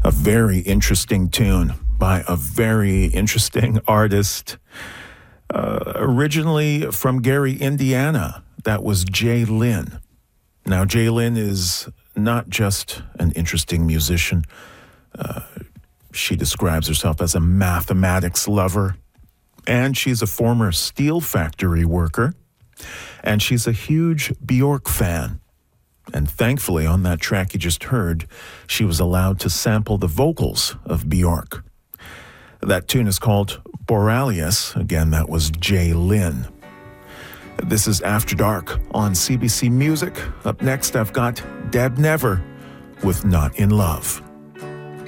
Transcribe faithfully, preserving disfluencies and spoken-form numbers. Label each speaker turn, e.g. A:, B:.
A: A very interesting tune by a very interesting artist. Uh, originally from Gary, Indiana. That was Jay Lynn. Now, Jay Lynn is not just an interesting musician. Uh, she describes herself as a mathematics lover. And she's a former steel factory worker. And she's a huge Bjork fan. And thankfully, on that track you just heard, she was allowed to sample the vocals of Bjork. That tune is called Borealis. Again, that was Jay Lynn. This is After Dark on C B C Music. Up next, I've got Deb Never with Not in Love.